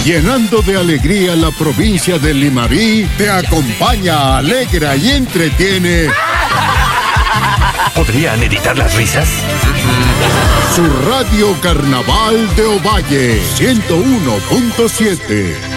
llenando de alegría la provincia de Limarí, te acompaña, alegra y entretiene. ¿Podrían editar las risas? Su radio Carnaval de Ovalle, 101.7.